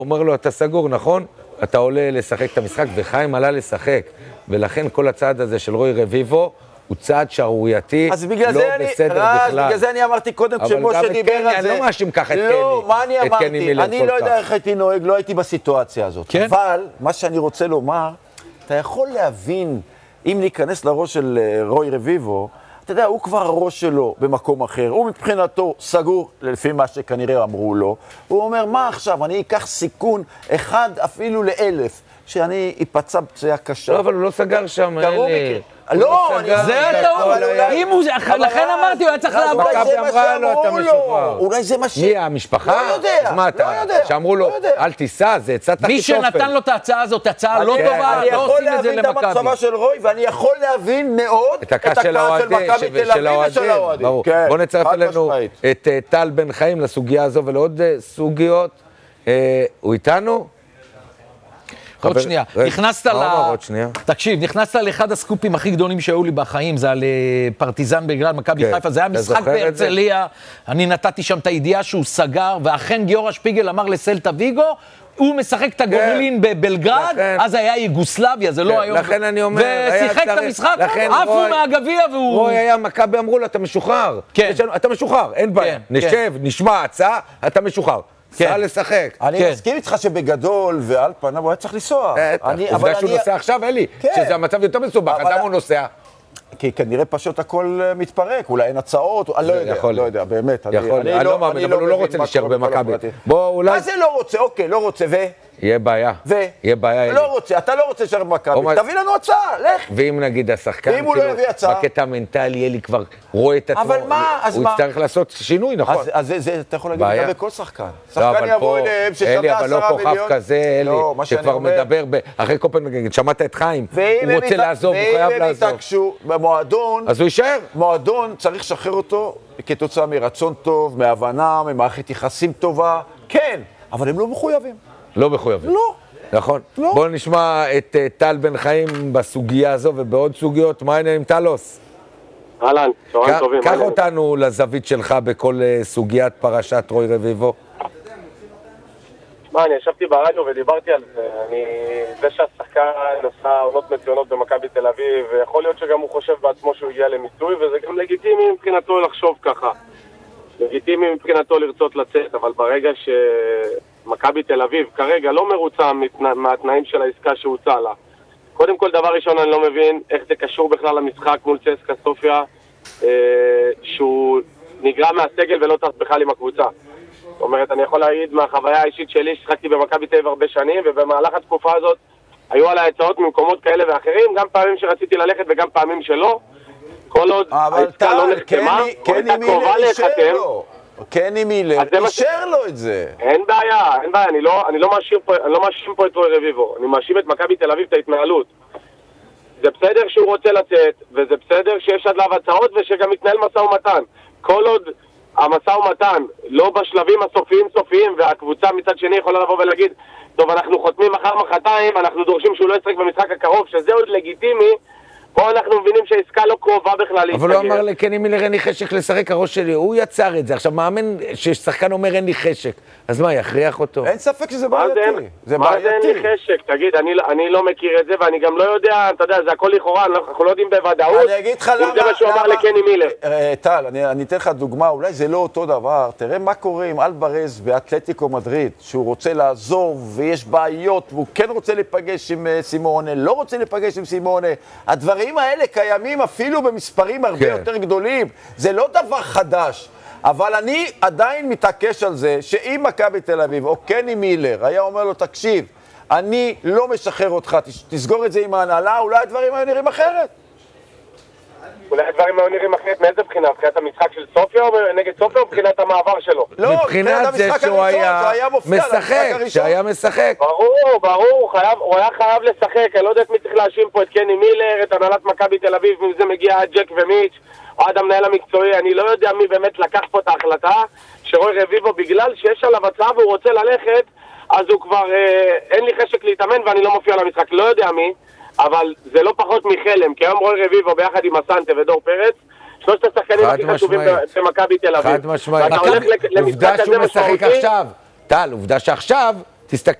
אומר לו, אתה סגור, נכון? אתה עולה לשחק את המשחק, וחיים עלה לשחק. ולכן כל הצעד הזה של רוי רביבו, הוא צעד שערורייתי, לא בסדר בכלל. בגלל זה אני אמרתי קודם, כשמשה דיבר על זה... אני לא מאשים ככה את קני. לא, מה אני אמרתי? אני לא יודע איך הייתי נוהג, לא הייתי בסיטואציה הזאת. אבל, מה שאני רוצה לומר, אתה יכול להבין, אם ניכנס לראש של רוי רביבו, אתה יודע, הוא כבר הראש שלו במקום אחר, הוא מבחינתו סגור, לפי מה שכנראה אמרו לו, הוא אומר, מה עכשיו, אני אקח סיכון אחד אפילו ל1,000, שאני אפצע פציעה קשה. לא, אבל הוא לא סגר שם, אלי. לא, זה הטעות, לכן אמרתי, הוא היה צריך לעבור. מכבי אמרה לו, אתה משוחרר. אולי זה מה ש... מי, המשפחה? לא יודע, אז מה, שאמרו לו, אל תיסע, זה הצעת מי שנתן לו את ההצעה הזאת, הצעה לא טובה, לא עושים את זה למכבי. אני יכול להבין את המצבה של רוי, ואני יכול להבין מאוד את הכעס של מכבי תל אביב ושל האוהדים. בואו נצרף אלינו את טל בן חיים לסוגיה הזו ולעוד סוגיות. הוא איתנו? עוד שנייה, נכנסת לאחד הסקופים הכי גדולים שהיו לי בחיים, זה על פרטיזן בגלל מכבי חיפה, זה היה משחק בהרצליה, אני נתתי שם את הידיעה שהוא סגר, ואכן גיורא שפיגל אמר לסלטה ויגו, הוא משחק את הגומלין בבלגרד, אז היה יוגוסלביה, זה לא היום, לכן אני אומר, ושיחק את המשחק, עפו מהגביע והוא... רוי היה מכבי, אמרו לו, אתה משוחרר, אתה משוחרר, אין בעיה, נשב, נשמע הצעה, אתה משוחרר. סע לשחק. אני מסכים איתך שבגדול ועל פניו הוא היה צריך לנסוע. עובדה שהוא נוסע עכשיו, אלי, שזה המצב יותר מסובך, אדם הוא נוסע. כי כנראה פשוט הכל מתפרק, אולי אין הצעות, אני לא יודע, באמת. אני לא מאמין, אבל הוא לא רוצה להישאר במכבי. מה זה לא רוצה? אוקיי, לא רוצה, יהיה בעיה. יהיה בעיה. לא רוצה, אתה לא רוצה להישאר במכבי, תביא לנו הצעה, לך. ואם נגיד השחקן, ואם הוא לא יביא הצעה. בקטע המנטלי, יהיה לי כבר רואה את עצמו. אבל מה, אז מה? הוא יצטרך לעשות שינוי, נכון. אז אתה יכול להגיד לגבי כל שחקן. שחקן יבוא אליהם ששווה 10 מיליון. אבל לא כוכב כזה, אלי, שכבר מדבר, אחרי קופנהגן, שמעת את חיים, הוא רוצה לעזוב, הוא חייב לעזוב. ואם הם יתעקשו במועדון, אז הוא יישאר. מועדון צריך לשחרר אותו כתוצאה מרצון טוב, מהבנה, ממערכת יחסים טובה. כן, אבל הם לא מחויבים. לא מחויבים. לא. נכון. בואו נשמע את טל בן חיים בסוגיה הזו ובעוד סוגיות. מה העניין עם טלוס? אהלן, צהריים טובים. קח אותנו לזווית שלך בכל סוגיית פרשת רוי רביבו. אני ישבתי ברדיו ודיברתי על זה. זה שהשחקן עשה עונות מצוינות במכבי תל אביב, ויכול להיות שגם הוא חושב בעצמו שהוא הגיע למיצוי, וזה גם לגיטימי מבחינתו לחשוב ככה. לגיטימי מבחינתו לרצות לצאת, אבל ברגע שמכבי תל אביב כרגע לא מרוצה מהתנאים של העסקה שהוצע לה. קודם כל, דבר ראשון, אני לא מבין איך זה קשור בכלל למשחק מול צסקה סופיה, שהוא נגרע מהסגל ולא טס בכלל עם הקבוצה. זאת אומרת, אני יכול להעיד מהחוויה האישית שלי, ששחקתי במכבי תל אביב הרבה שנים, ובמהלך התקופה הזאת היו עליי הצעות ממקומות כאלה ואחרים, גם פעמים שרציתי ללכת וגם פעמים שלא. כל עוד העסקה לא נחתמה, או הייתה קרובה להיחתם. קני מילר אישר לו את זה. אין בעיה, אני לא מאשים פה את רוי רביבו, אני מאשים את מכבי תל אביב את ההתנהלות. זה בסדר שהוא רוצה לצאת, וזה בסדר שיש עד לאו הצעות ושגם מתנהל משא ומתן. כל עוד המשא ומתן לא בשלבים הסופיים, והקבוצה מצד שני יכולה לבוא ולהגיד, טוב, אנחנו חותמים מחר מחרתיים, אנחנו דורשים שהוא לא ישחק במשחק הקרוב, שזה עוד לגיטימי. פה אנחנו מבינים שהעסקה לא קרובה בכלל להסתגר. אבל הוא אמר לקני מילר, אין לי חשק לשחק, הראש שלי, הוא יצר את זה. עכשיו, מאמן ששחקן אומר אין לי חשק, אז מה, יכריח אותו? אין ספק שזה בעייתי. מה זה אין לי חשק? תגיד, אני לא מכיר את זה, ואני גם לא יודע, אתה יודע, זה הכל לכאורה, אנחנו לא יודעים בוודאות. אני אגיד לך למה... זה מה שהוא אמר לקני מילר. טל, אני אתן לך דוגמה, אולי זה לא אותו דבר. תראה מה קורה עם אלברז באתלטיקו מדריד, שהוא רוצה לעזוב ויש בעיות, והוא כן רוצה לפגש עם סימונה, לא רוצה לפגש עם סימונה. הדברים האלה קיימים אפילו במספרים הרבה יותר גדולים. זה לא דבר חדש. אבל אני עדיין מתעקש על זה שאם מכבי תל אביב או קני מילר היה אומר לו, תקשיב, אני לא משחרר אותך, תסגור את זה עם ההנהלה, אולי הדברים היו נראים אחרת. אולי הדברים היו נראים אחרת מאיזה בחינה? מבחינת המשחק של סופיה או נגד סופיה או מבחינת המעבר שלו? לא, מבחינת זה שהוא היה משחק, שהיה משחק. ברור, הוא היה חייב לשחק. אני לא יודע את מי צריך להאשים פה, את קני מילר, את הנהלת מכבי תל אביב, אם זה מגיע עד ג'ק ומיץ' או עד המנהל המקצועי. אני לא יודע מי באמת לקח פה את ההחלטה שרוי רביבו, בגלל שיש עליו הצעה והוא רוצה ללכת, אז הוא כבר אין לי חשק להתאמן ואני לא מופיע למשחק. לא יודע מי, אבל זה לא פחות מחלם, כי היום רוי רביבו ביחד עם הסנטה ודור פרץ, שלושת השחקנים הכי חשובים במכבי תל אביב. חד משמעית. עובדה שהוא משחק עכשיו, טל, עובדה שעכשיו תסתכל